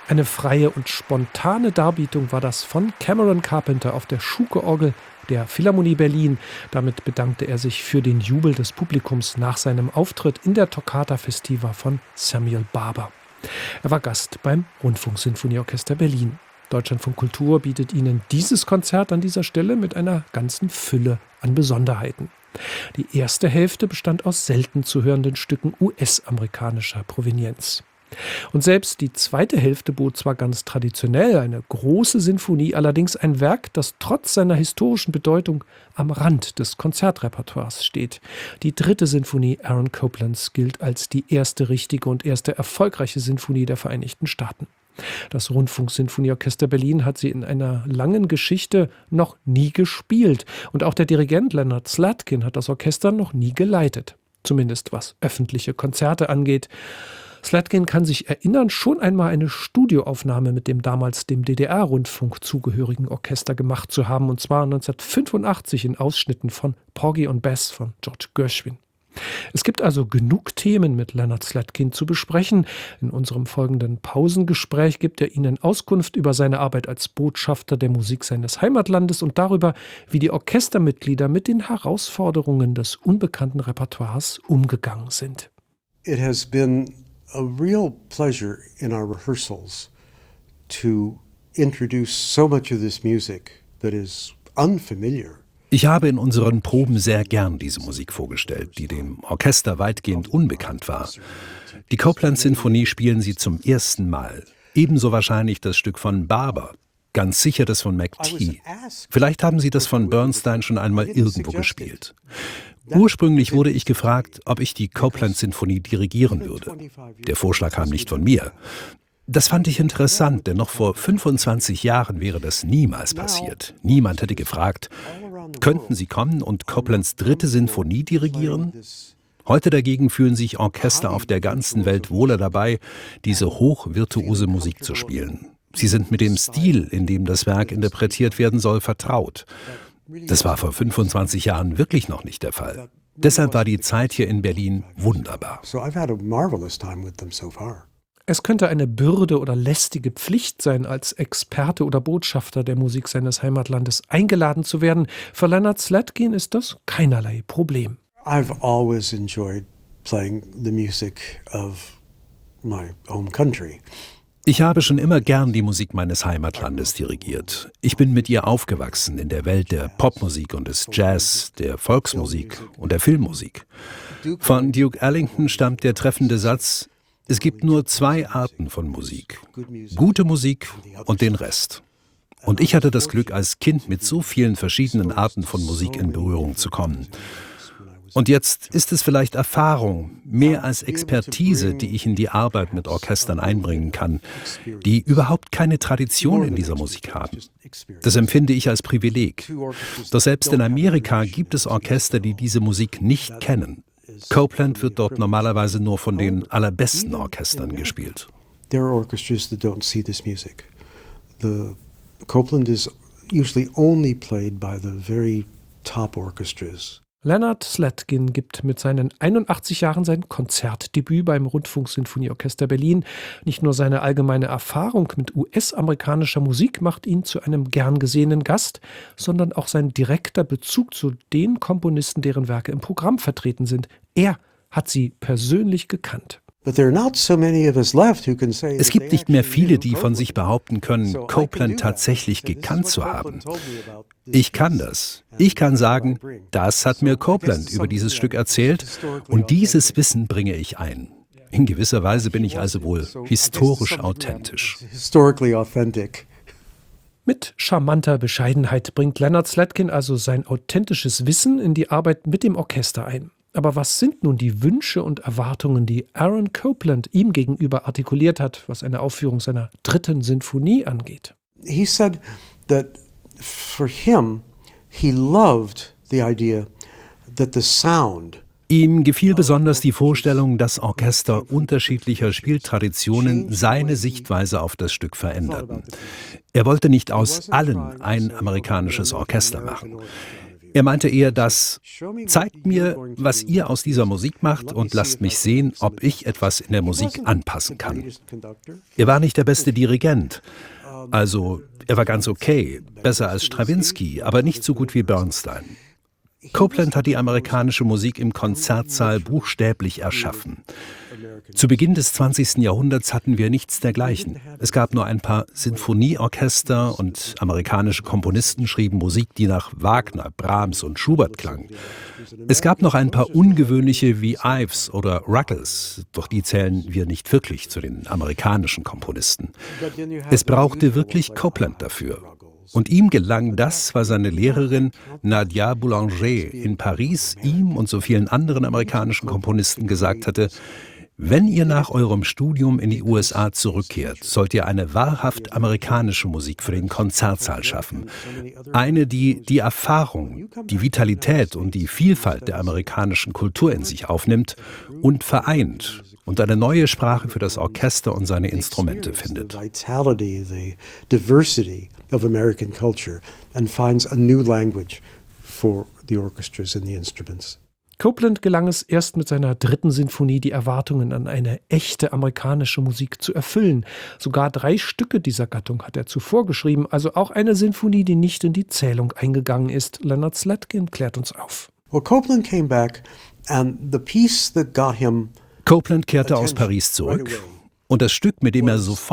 Eine freie und spontane Darbietung war das von Cameron Carpenter auf der Schuke-Orgel der Philharmonie Berlin. Damit bedankte er sich für den Jubel des Publikums nach seinem Auftritt in der Toccata Festiva von Samuel Barber. Er war Gast beim Rundfunksinfonieorchester Berlin. Deutschlandfunk Kultur bietet Ihnen dieses Konzert an dieser Stelle mit einer ganzen Fülle an Besonderheiten. Die erste Hälfte bestand aus selten zu hörenden Stücken US-amerikanischer Provenienz. Und selbst die zweite Hälfte bot zwar ganz traditionell eine große Sinfonie, allerdings ein Werk, das trotz seiner historischen Bedeutung am Rand des Konzertrepertoires steht. Die dritte Sinfonie Aaron Coplands gilt als die erste richtige und erste erfolgreiche Sinfonie der Vereinigten Staaten. Das Rundfunksinfonieorchester Berlin hat sie in einer langen Geschichte noch nie gespielt. Und auch der Dirigent Leonard Slatkin hat das Orchester noch nie geleitet. Zumindest was öffentliche Konzerte angeht. Slatkin kann sich erinnern, schon einmal eine Studioaufnahme mit dem damals dem DDR-Rundfunk zugehörigen Orchester gemacht zu haben, und zwar 1985 in Ausschnitten von Porgy und Bess von George Gershwin. Es gibt also genug Themen mit Leonard Slatkin zu besprechen. In unserem folgenden Pausengespräch gibt er Ihnen Auskunft über seine Arbeit als Botschafter der Musik seines Heimatlandes und darüber, wie die Orchestermitglieder mit den Herausforderungen des unbekannten Repertoires umgegangen sind. It has been a real pleasure in our rehearsals to introduce so much of this music that is unfamiliar. Ich habe in unseren Proben sehr gern diese Musik vorgestellt, die dem Orchester weitgehend unbekannt war. Die Copland-Sinfonie spielen sie zum ersten Mal. Ebenso wahrscheinlich das Stück von Barber. Ganz sicher das von McTee. Vielleicht haben sie das von Bernstein schon einmal irgendwo gespielt. Ursprünglich wurde ich gefragt, ob ich die Copland-Sinfonie dirigieren würde. Der Vorschlag kam nicht von mir. Das fand ich interessant, denn noch vor 25 Jahren wäre das niemals passiert. Niemand hätte gefragt, könnten Sie kommen und Coplands dritte Sinfonie dirigieren? Heute dagegen fühlen sich Orchester auf der ganzen Welt wohler dabei, diese hochvirtuose Musik zu spielen. Sie sind mit dem Stil, in dem das Werk interpretiert werden soll, vertraut. Das war vor 25 Jahren wirklich noch nicht der Fall. Deshalb war die Zeit hier in Berlin wunderbar. Es könnte eine Bürde oder lästige Pflicht sein, als Experte oder Botschafter der Musik seines Heimatlandes eingeladen zu werden. Für Leonard Slatkin ist das keinerlei Problem. I've always enjoyed playing the music of my home country. Ich habe schon immer gern die Musik meines Heimatlandes dirigiert. Ich bin mit ihr aufgewachsen in der Welt der Popmusik und des Jazz, der Volksmusik und der Filmmusik. Von Duke Ellington stammt der treffende Satz: Es gibt nur zwei Arten von Musik. Gute Musik und den Rest. Und ich hatte das Glück, als Kind mit so vielen verschiedenen Arten von Musik in Berührung zu kommen. Und jetzt ist es vielleicht Erfahrung, mehr als Expertise, die ich in die Arbeit mit Orchestern einbringen kann, die überhaupt keine Tradition in dieser Musik haben. Das empfinde ich als Privileg. Doch selbst in Amerika gibt es Orchester, die diese Musik nicht kennen. Copland wird dort normalerweise nur von den allerbesten Orchestern gespielt. There are orchestras that don't see this music. The Copland is usually only played by the very top orchestras. Leonard Slatkin gibt mit seinen 81 Jahren sein Konzertdebüt beim Rundfunksinfonieorchester Berlin. Nicht nur seine allgemeine Erfahrung mit US-amerikanischer Musik macht ihn zu einem gern gesehenen Gast, sondern auch sein direkter Bezug zu den Komponisten, deren Werke im Programm vertreten sind. Er hat sie persönlich gekannt. Es gibt nicht mehr viele, die von sich behaupten können, Copland tatsächlich gekannt zu haben. Ich kann das. Ich kann sagen, das hat mir Copland über dieses Stück erzählt und dieses Wissen bringe ich ein. In gewisser Weise bin ich also wohl historisch authentisch. Mit charmanter Bescheidenheit bringt Leonard Slatkin also sein authentisches Wissen in die Arbeit mit dem Orchester ein. Aber was sind nun die Wünsche und Erwartungen, die Aaron Copland ihm gegenüber artikuliert hat, was eine Aufführung seiner dritten Sinfonie angeht? He said that for him, he loved the idea that the sound. Ihm gefiel besonders die Vorstellung, dass Orchester unterschiedlicher Spieltraditionen seine Sichtweise auf das Stück veränderten. Er wollte nicht aus allen ein amerikanisches Orchester machen. Er meinte eher das: Zeigt mir, was ihr aus dieser Musik macht und lasst mich sehen, ob ich etwas in der Musik anpassen kann. Er war nicht der beste Dirigent. Also, er war ganz okay, besser als Strawinsky, aber nicht so gut wie Bernstein. Copland hat die amerikanische Musik im Konzertsaal buchstäblich erschaffen. Zu Beginn des 20. Jahrhunderts hatten wir nichts dergleichen. Es gab nur ein paar Sinfonieorchester und amerikanische Komponisten schrieben Musik, die nach Wagner, Brahms und Schubert klang. Es gab noch ein paar ungewöhnliche wie Ives oder Ruggles, doch die zählen wir nicht wirklich zu den amerikanischen Komponisten. Es brauchte wirklich Copland dafür. Und ihm gelang das, weil seine Lehrerin Nadia Boulanger in Paris ihm und so vielen anderen amerikanischen Komponisten gesagt hatte: Wenn ihr nach eurem Studium in die USA zurückkehrt, sollt ihr eine wahrhaft amerikanische Musik für den Konzertsaal schaffen. Eine, die die Erfahrung, die Vitalität und die Vielfalt der amerikanischen Kultur in sich aufnimmt und vereint und eine neue Sprache für das Orchester und seine Instrumente findet. Of American culture and finds a new language for the orchestras and the instruments. Copland gelang es erst mit seiner 3. Sinfonie, die Erwartungen an eine echte amerikanische Musik zu erfüllen. Sogar 3 Stücke dieser Gattung hat er zuvor geschrieben, also auch eine Sinfonie, die nicht in die Zählung eingegangen ist. Leonard Slatkin klärt uns auf. Well, Copland came back and the piece that got him Copland kehrte aus Paris zurück und das Stück, mit dem er sofort